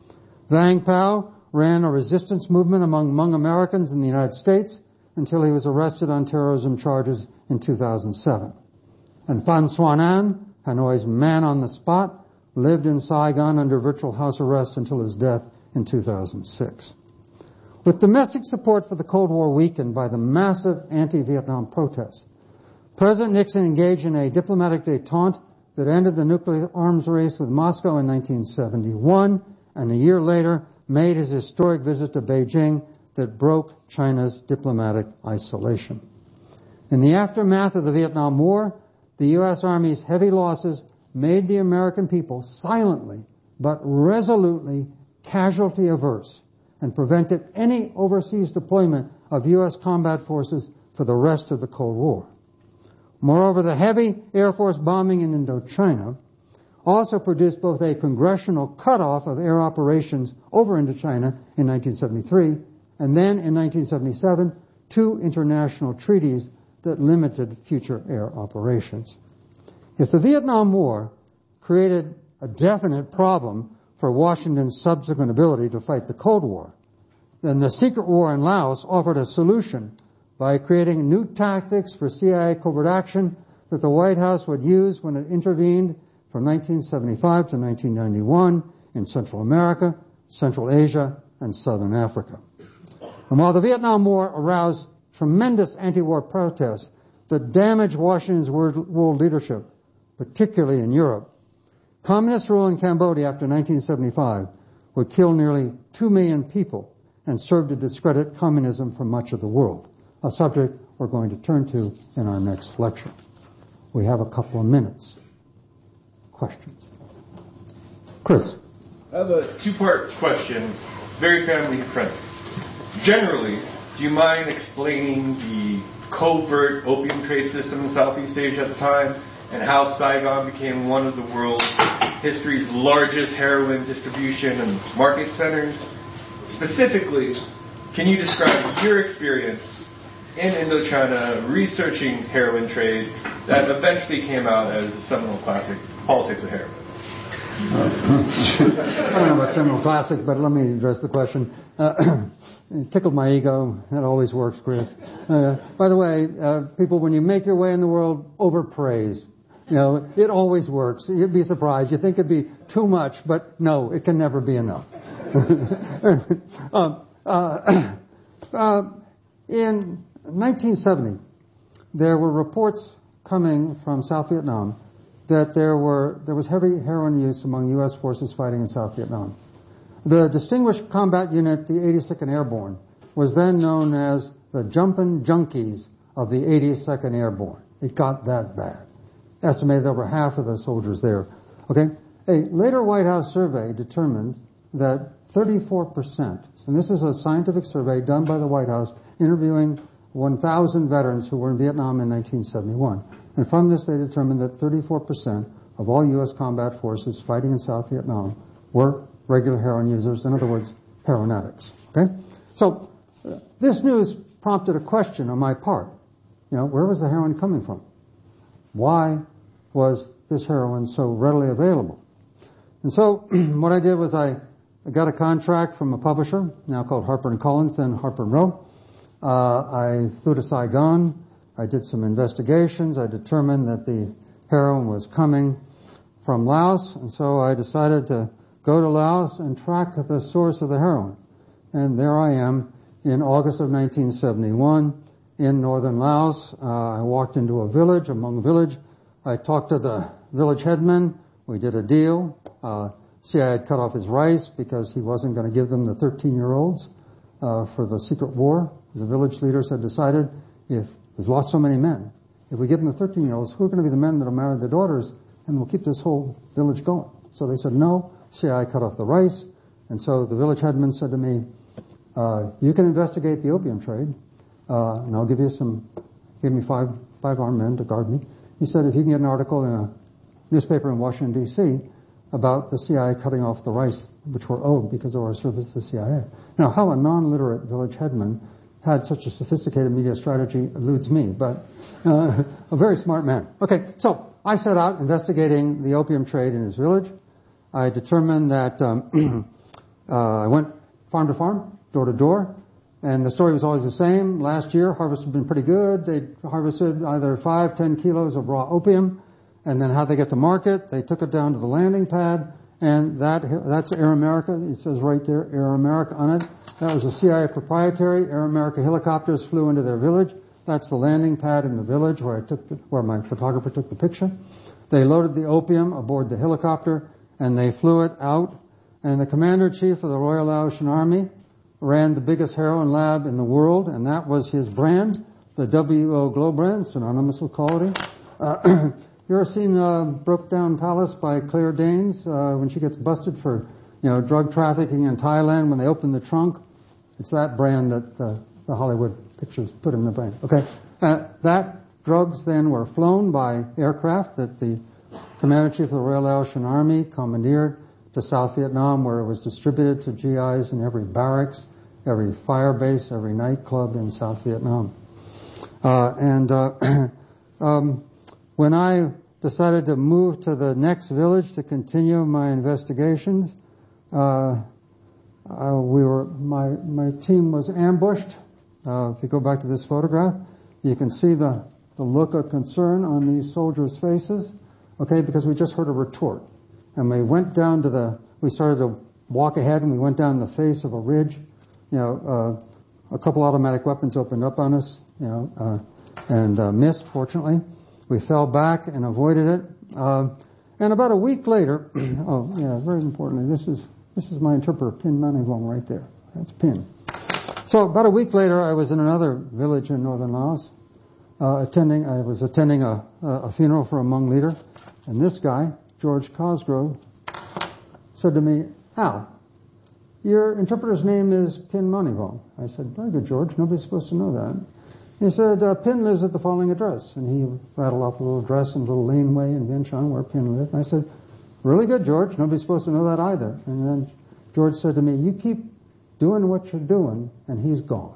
Vang Pao ran a resistance movement among Hmong Americans in the United States until he was arrested on terrorism charges in two thousand seven. And Phan Xuan An, Hanoi's man on the spot, lived in Saigon under virtual house arrest until his death in two thousand six. With domestic support for the Cold War weakened by the massive anti-Vietnam protests, President Nixon engaged in a diplomatic détente that ended the nuclear arms race with Moscow in nineteen seventy-one, and a year later made his historic visit to Beijing that broke China's diplomatic isolation. In the aftermath of the Vietnam War, the U S Army's heavy losses made the American people silently but resolutely casualty averse and prevented any overseas deployment of U S combat forces for the rest of the Cold War. Moreover, the heavy Air Force bombing in Indochina also produced both a congressional cutoff of air operations over Indochina in nineteen seventy-three, and then in nineteen seventy-seven, two international treaties that limited future air operations. If the Vietnam War created a definite problem for Washington's subsequent ability to fight the Cold War, then the secret war in Laos offered a solution by creating new tactics for C I A covert action that the White House would use when it intervened from nineteen seventy-five to nineteen ninety-one in Central America, Central Asia, and Southern Africa. And while the Vietnam War aroused tremendous anti-war protests that damaged Washington's world leadership, particularly in Europe, communist rule in Cambodia after nineteen seventy-five would kill nearly two million people and serve to discredit communism for much of the world, a subject we're going to turn to in our next lecture. We have a couple of minutes. Questions? Chris. I have a two-part question, very family-friendly. Generally, do you mind explaining the covert opium trade system in Southeast Asia at the time and how Saigon became one of the world's history's largest heroin distribution and market centers? Specifically, can you describe your experience in Indochina researching heroin trade that eventually came out as the seminal classic, Politics of Heroin? I don't know about seminal classic, but let me address the question. Uh, it tickled my ego. That always works, Chris. Uh, by the way, uh, people, when you make your way in the world, overpraise. You know, it always works. You'd be surprised. You think it'd be too much, but no, it can never be enough. uh, uh, uh, in nineteen seventy, there were reports coming from South Vietnam that there were there was heavy heroin use among U S forces fighting in South Vietnam. The Distinguished Combat Unit, the eighty-second Airborne, was then known as the Jumpin' Junkies of the eighty-second Airborne. It got that bad. Estimated over half of the soldiers there. Okay? A later White House survey determined that thirty-four percent, and this is a scientific survey done by the White House interviewing one thousand veterans who were in Vietnam in nineteen seventy-one. And from this they determined that thirty-four percent of all U S combat forces fighting in South Vietnam were regular heroin users, in other words, heroin addicts. Okay? So, uh, this news prompted a question on my part. You know, where was the heroin coming from? Why was this heroin so readily available? And so, what I did was I got a contract from a publisher, now called Harper and Collins, then Harper and Row. Uh, I flew to Saigon. I did some investigations. I determined that the heroin was coming from Laos, and so I decided to go to Laos and track the source of the heroin. And there I am in August of nineteen seventy-one in northern Laos. Uh, I walked into a village, a Hmong village. I talked to the village headman. We did a deal. Uh, C I A had cut off his rice because he wasn't going to give them the thirteen-year-olds uh, for the secret war. The village leaders had decided, if we've lost so many men, if we give them the thirteen-year-olds, who are going to be the men that will marry the daughters, and we'll keep this whole village going? So they said no. C I A cut off the rice. And so the village headman said to me, uh, you can investigate the opium trade, uh, and I'll give you some, give me five, five armed men to guard me. He said, if you can get an article in a newspaper in Washington, D C about the C I A cutting off the rice which were owed because of our service to the C I A. Now, how a non-literate village headman had such a sophisticated media strategy eludes me, but uh, a very smart man. Okay, so I set out investigating the opium trade in his village. I determined that um, uh, I went farm to farm, door to door, and the story was always the same. Last year, harvest had been pretty good. They harvested either five, ten kilos of raw opium, and then how they get to market, they took it down to the landing pad, and that that's Air America. It says right there, Air America on it. That was a C I A proprietary. Air America helicopters flew into their village. That's the landing pad in the village where I took the, where my photographer took the picture. They loaded the opium aboard the helicopter and they flew it out. And the commander-in-chief of the Royal Laotian Army ran the biggest heroin lab in the world, and that was his brand, the W O Glow brand, synonymous with quality. Uh, you ever seen uh, Broke Down Palace by Claire Danes uh, when she gets busted for, you know, drug trafficking in Thailand when they open the trunk? It's that brand that uh, the Hollywood pictures put in the brand. Okay, uh, that drugs then were flown by aircraft that the commander-in-chief of the Royal Laotian Army commandeered to South Vietnam, where it was distributed to G Is in every barracks, every fire base, every nightclub in South Vietnam. Uh, and uh, um, when I decided to move to the next village to continue my investigations, uh, uh, we were my my team was ambushed. Uh, if you go back to this photograph, you can see the the look of concern on these soldiers' faces. Okay, because we just heard a retort. And we went down to the, we started to walk ahead and we went down the face of a ridge. You know, uh, a couple automatic weapons opened up on us, you know, uh, and uh, missed, fortunately. We fell back and avoided it. Uh, and about a week later, oh, yeah, very importantly, this is, this is my interpreter, Pin Manivong, right there. That's Pin. So about a week later, I was in another village in northern Laos, uh, attending, I was attending a, a funeral for a Hmong leader. And this guy, George Cosgrove, said to me, Al, your interpreter's name is Pin Manivong. I said, very good, George. Nobody's supposed to know that. He said, uh, Pin lives at the following address. And he rattled off a little address and a little laneway in Vientiane where Pin lived. And I said, really good, George. Nobody's supposed to know that either. And then George said to me, you keep doing what you're doing, and he's gone.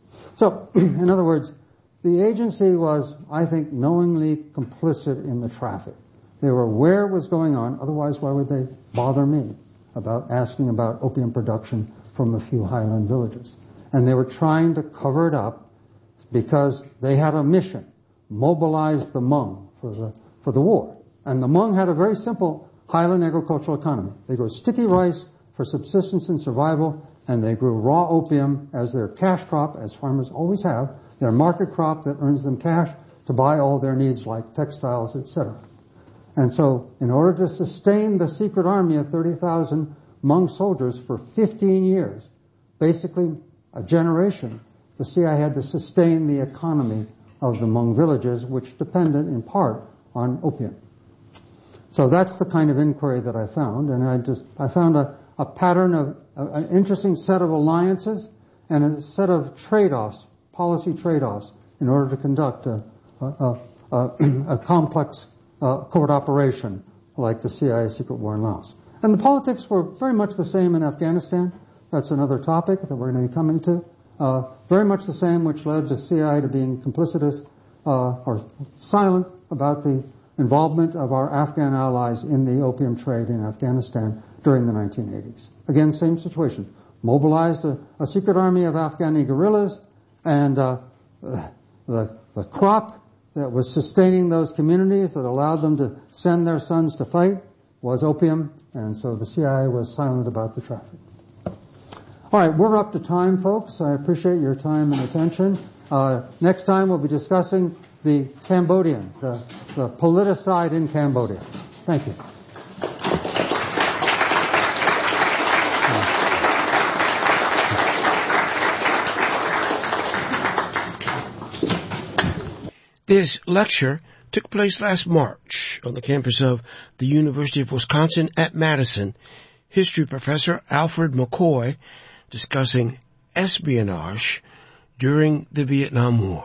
So, in other words, the agency was, I think, knowingly complicit in the traffic. They were aware it was going on, otherwise why would they bother me about asking about opium production from a few highland villages? And they were trying to cover it up because they had a mission, mobilize the Hmong for the, for the war. And the Hmong had a very simple highland agricultural economy. They grew sticky rice for subsistence and survival, and they grew raw opium as their cash crop, as farmers always have, their market crop that earns them cash to buy all their needs like textiles, et cetera. And so, in order to sustain the secret army of thirty thousand Hmong soldiers for fifteen years, basically a generation, the C I A had to sustain the economy of the Hmong villages, which depended in part on opium. So that's the kind of inquiry that I found, and I just, I found a, a pattern of, a, an interesting set of alliances and a set of trade-offs, policy trade-offs, in order to conduct a, a, a, a complex Uh, covert operation like the C I A secret war in Laos. And the politics were very much the same in Afghanistan. That's another topic that we're going to be coming to. Uh, very much the same, which led the C I A to being complicitous uh, or silent about the involvement of our Afghan allies in the opium trade in Afghanistan during the nineteen eighties. Again, same situation. Mobilized a, a secret army of Afghani guerrillas, and uh, the, the crop that was sustaining those communities, that allowed them to send their sons to fight, was opium, and so the C I A was silent about the traffic. All right, we're up to time, folks. I appreciate your time and attention. Uh, next time we'll be discussing the Cambodian, the, the politicide in Cambodia. Thank you. This lecture took place last March on the campus of the University of Wisconsin at Madison. History professor Alfred McCoy discussing espionage during the Vietnam War.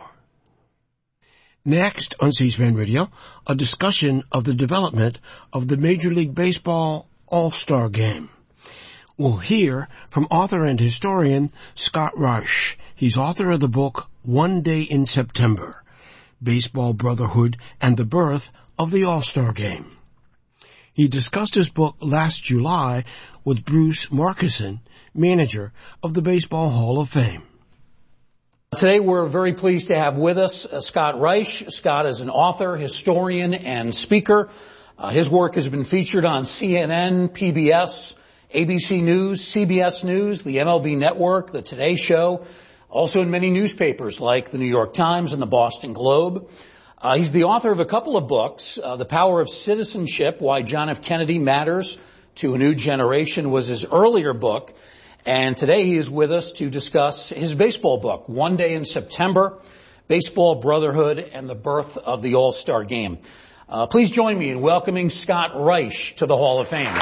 Next on C-SPAN Radio, a discussion of the development of the Major League Baseball All-Star Game. We'll hear from author and historian Scott Reich. He's author of the book One Day in September, Baseball Brotherhood and the Birth of the All-Star Game. He discussed his book last July with Bruce Markison, manager of the Baseball Hall of Fame. Today we're very pleased to have with us uh, Scott Reich. Scott is an author, historian, and speaker. Uh, his work has been featured on C N N, P B S, A B C News, C B S News, the M L B Network, the Today Show, also in many newspapers like the New York Times and the Boston Globe. Uh, he's the author of a couple of books. Uh, The Power of Citizenship, Why John F. Kennedy Matters to a New Generation was his earlier book. And today he is with us to discuss his baseball book, One Day in September, Baseball Brotherhood and the Birth of the All-Star Game. Uh, please join me in welcoming Scott Reisch to the Hall of Fame.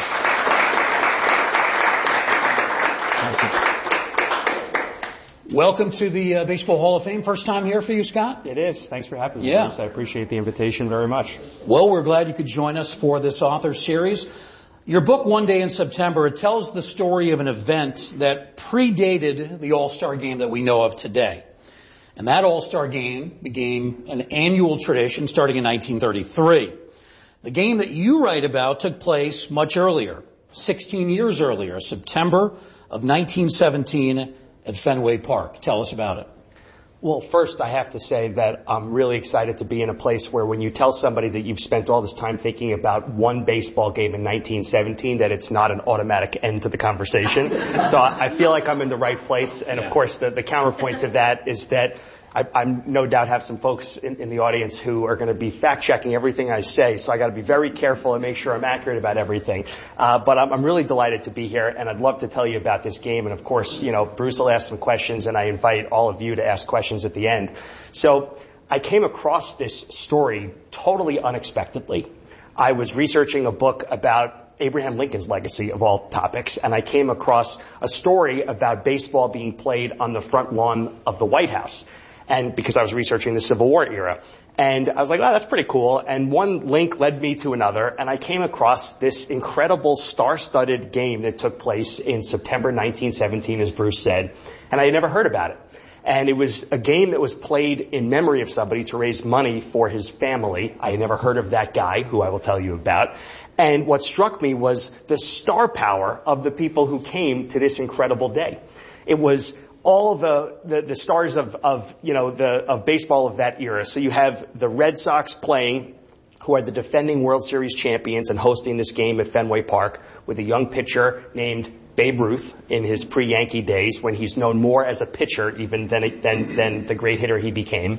Welcome to the uh, Baseball Hall of Fame. First time here for you, Scott? It is. Thanks for having me. Yeah. Bruce. I appreciate the invitation very much. Well, we're glad you could join us for this author series. Your book, One Day in September, it tells the story of an event that predated the All-Star Game that we know of today. And that All-Star Game became an annual tradition starting in nineteen thirty-three. The game that you write about took place much earlier, sixteen years earlier, September of nineteen seventeen at Fenway Park. Tell us about it. Well, first, I have to say that I'm really excited to be in a place where when you tell somebody that you've spent all this time thinking about one baseball game in nineteen seventeen, that it's not an automatic end to the conversation. So I feel like I'm in the right place. And, of course, the, the counterpoint to that is that I, I no doubt have some folks in, in the audience who are going to be fact-checking everything I say, so I got to be very careful and make sure I'm accurate about everything. Uh, but I'm, I'm really delighted to be here, and I'd love to tell you about this game. And, of course, you know, Bruce will ask some questions, and I invite all of you to ask questions at the end. So I came across this story totally unexpectedly. I was researching a book about Abraham Lincoln's legacy of all topics, and I came across a story about baseball being played on the front lawn of the White House. And because I was researching the Civil War era. And I was like, oh, that's pretty cool. And one link led me to another, and I came across this incredible star-studded game that took place in September nineteen seventeen, as Bruce said, and I had never heard about it. And it was a game that was played in memory of somebody to raise money for his family. I had never heard of that guy, who I will tell you about. And what struck me was the star power of the people who came to this incredible day. It was all the, the, the stars of, of, you know, the, of baseball of that era. So you have the Red Sox playing, who are the defending World Series champions and hosting this game at Fenway Park with a young pitcher named Babe Ruth in his pre-Yankee days, when he's known more as a pitcher even than, than, than the great hitter he became.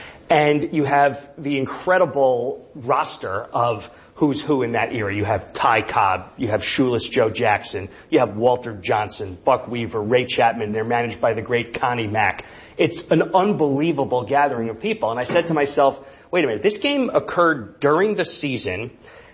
And you have the incredible roster of who's who in that era. You have Ty Cobb, you have Shoeless Joe Jackson, you have Walter Johnson, Buck Weaver, Ray Chapman. They're managed by the great Connie Mack. It's an unbelievable gathering of people. And I said to myself, wait a minute, this game occurred during the season,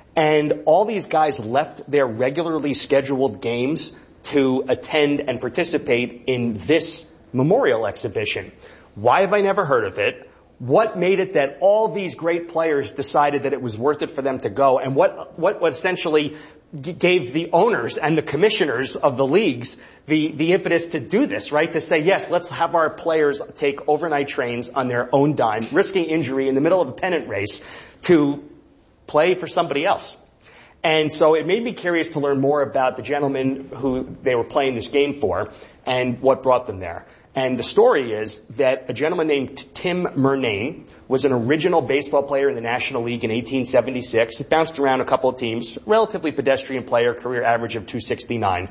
and all these guys left their regularly scheduled games to attend and participate in this memorial exhibition. Why have I never heard of it? What made it that all these great players decided that it was worth it for them to go? And what, what essentially g- gave the owners and the commissioners of the leagues the, the impetus to do this, right? To say, yes, let's have our players take overnight trains on their own dime, risking injury in the middle of a pennant race to play for somebody else. And so it made me curious to learn more about the gentlemen who they were playing this game for and what brought them there. And the story is that a gentleman named Tim Murnane was an original baseball player in the National League in eighteen seventy-six. He bounced around a couple of teams, relatively pedestrian player, career average of two sixty-nine.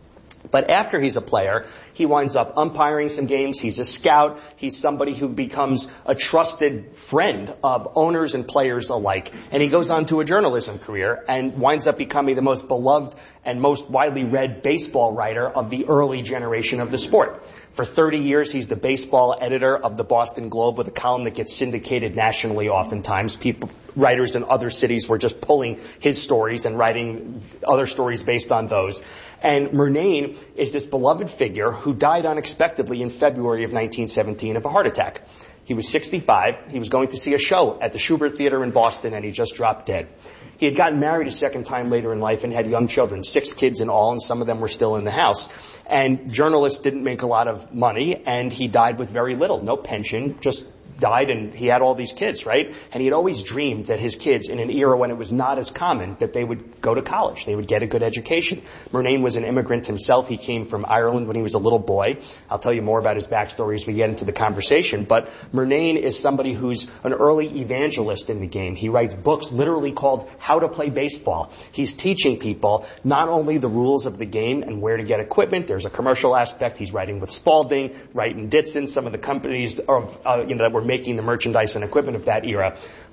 But after he's a player, he winds up umpiring some games. He's a scout. He's somebody who becomes a trusted friend of owners and players alike. And he goes on to a journalism career and winds up becoming the most beloved and most widely read baseball writer of the early generation of the sport. For thirty years, he's the baseball editor of the Boston Globe, with a column that gets syndicated nationally oftentimes. People, writers in other cities were just pulling his stories and writing other stories based on those. And Murnane is this beloved figure who died unexpectedly in February of nineteen seventeen of a heart attack. He was sixty-five. He was going to see a show at the Shubert Theater in Boston, and he just dropped dead. He had gotten married a second time later in life and had young children, six kids in all, and some of them were still in the house. And journalists didn't make a lot of money, and he died with very little, no pension, just died, and he had all these kids, right? And he had always dreamed that his kids, in an era when it was not as common, that they would go to college, they would get a good education. Murnane was an immigrant himself. He came from Ireland when he was a little boy. I'll tell you more about his backstory as we get into the conversation. But Murnane is somebody who's an early evangelist in the game. He writes books literally called How to Play Baseball. He's teaching people not only the rules of the game and where to get equipment. There's a commercial aspect. He's writing with Spalding, Wright and Ditson, some of the companies of, uh, you know, that were making the merchandise and equipment of that era.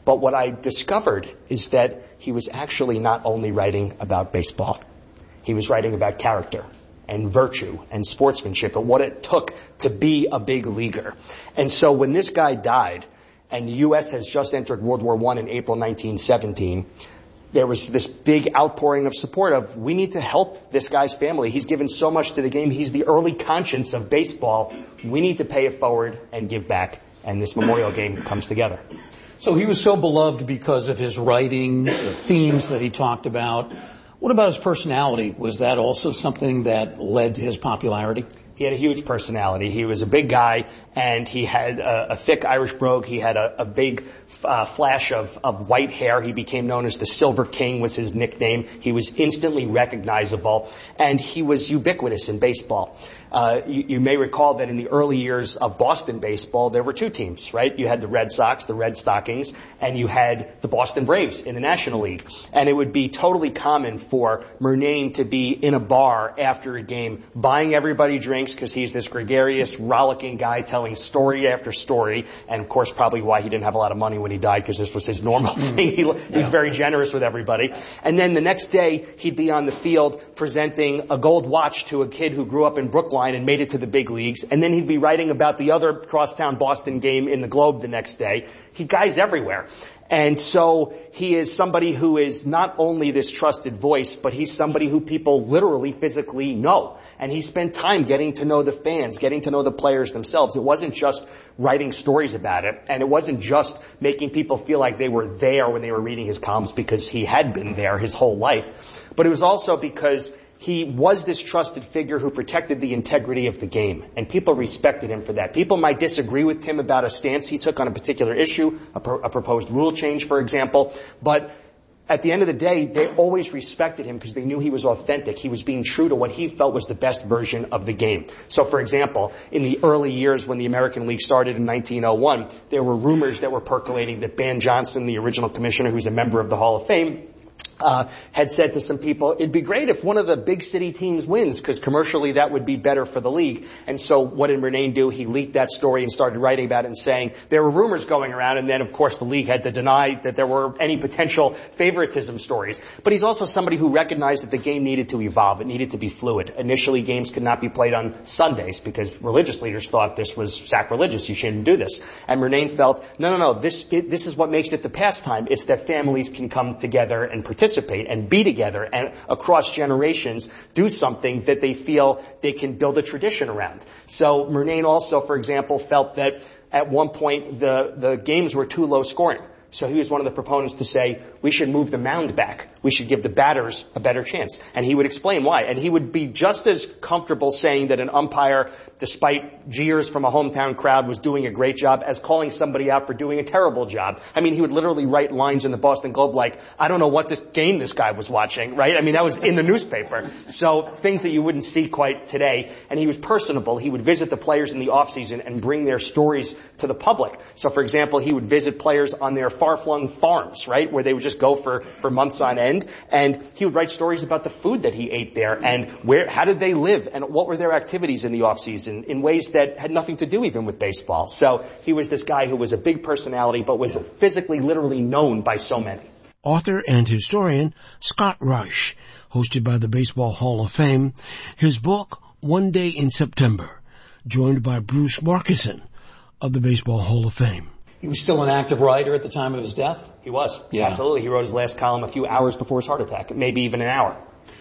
But what I discovered is that he was actually not only writing about baseball. He was writing about character and virtue and sportsmanship and what it took to be a big leaguer. And so when this guy died, and the U S has just entered World War One in April nineteen seventeen, there was this big outpouring of support of, we need to help this guy's family. He's given so much to the game. He's the early conscience of baseball. We need to pay it forward and give back. And this memorial game comes together. So he was so beloved because of his writing, the themes that he talked about. What about his personality? Was that also something that led to his popularity? He had a huge personality. He was a big guy, and he had a, a thick Irish brogue. He had a, a big uh, flash of, of white hair. He became known as the Silver King, was his nickname. He was instantly recognizable, and he was ubiquitous in baseball. Uh, you, you may recall that in the early years of Boston baseball, there were two teams, right? You had the Red Sox, the Red Stockings, and you had the Boston Braves in the National League. And it would be totally common for Murnane to be in a bar after a game, buying everybody drinks because he's this gregarious, rollicking guy telling story after story. And of course, probably why he didn't have a lot of money when he died, because this was his normal thing. He, he was very generous with everybody. And then the next day, he'd be on the field presenting a gold watch to a kid who grew up in Brookline and made it to the big leagues. And then he'd be writing about the other crosstown Boston game in the Globe the next day. He guys everywhere. And so he is somebody who is not only this trusted voice, but he's somebody who people literally physically know. And he spent time getting to know the fans, getting to know the players themselves. It wasn't just writing stories about it, and it wasn't just making people feel like they were there when they were reading his columns, because he had been there his whole life. But it was also because he was this trusted figure who protected the integrity of the game, and people respected him for that. People might disagree with him about a stance he took on a particular issue, a, pro- a proposed rule change, for example, but at the end of the day, they always respected him because they knew he was authentic. He was being true to what he felt was the best version of the game. So, for example, in the early years when the American League started in nineteen oh one, there were rumors that were percolating that Ban Johnson, the original commissioner who's a member of the Hall of Fame, Uh, had said to some people, it'd be great if one of the big city teams wins, because commercially that would be better for the league. And so what did Murnane do? He leaked that story and started writing about it and saying there were rumors going around, and then of course the league had to deny that there were any potential favoritism stories. But he's also somebody who recognized that the game needed to evolve. It needed to be fluid. Initially, games could not be played on Sundays because religious leaders thought this was sacrilegious. You shouldn't do this. And Murnane felt, no, no, no, this, it, this is what makes it the pastime. It's that families can come together and participate and be together and across generations do something that they feel they can build a tradition around. So Murnane also, for example, felt that at one point the, the games were too low scoring. So he was one of the proponents to say, we should move the mound back. We should give the batters a better chance. And he would explain why. And he would be just as comfortable saying that an umpire, despite jeers from a hometown crowd, was doing a great job as calling somebody out for doing a terrible job. I mean, he would literally write lines in the Boston Globe like, I don't know what this game this guy was watching, right? I mean, that was in the newspaper. So things that you wouldn't see quite today. And he was personable. He would visit the players in the off-season and bring their stories to the public. So, for example, he would visit players on their far-flung farms, right, where they would just go for, for months on end. And he would write stories about the food that he ate there and where, how did they live and what were their activities in the off-season in ways that had nothing to do even with baseball. So he was this guy who was a big personality but was physically, literally known by so many. Author and historian Scott Rush, hosted by the Baseball Hall of Fame. His book, One Day in September, joined by Bruce Markison of the Baseball Hall of Fame. He was still an active writer at the time of his death? He was. Yeah. Absolutely. He wrote his last column a few hours before his heart attack, maybe even an hour.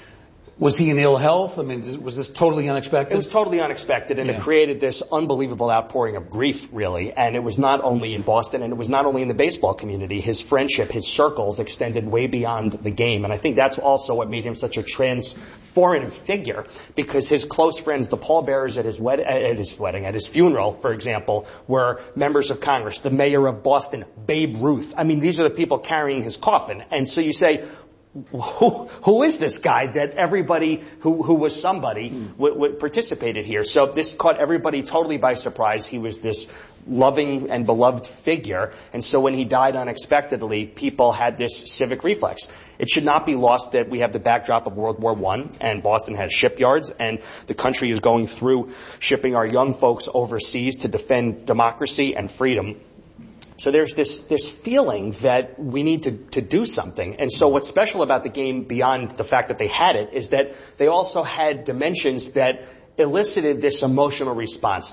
Was he in ill health? I mean, was this totally unexpected? It was totally unexpected, and yeah. it created this unbelievable outpouring of grief, really. And it was not only in Boston, and it was not only in the baseball community. His friendship, his circles extended way beyond the game. And I think that's also what made him such a transformative figure, because his close friends, the pallbearers at his, wed- at his wedding, at his funeral, for example, were members of Congress, the mayor of Boston, Babe Ruth. I mean, these are the people carrying his coffin. And so you say, Who, who is this guy that everybody who, who was somebody w- w- participated here? So this caught everybody totally by surprise. He was this loving and beloved figure. And so when he died unexpectedly, people had this civic reflex. It should not be lost that we have the backdrop of World War One, and Boston has shipyards, and the country is going through shipping our young folks overseas to defend democracy and freedom. So there's this, this feeling that we need to, to do something. And so what's special about the game beyond the fact that they had it is that they also had dimensions that elicited this emotional response.